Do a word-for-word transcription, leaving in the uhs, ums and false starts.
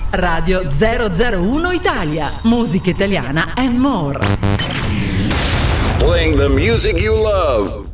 Radio zero zero uno Italia, musica italiana and more. Playing the music you love.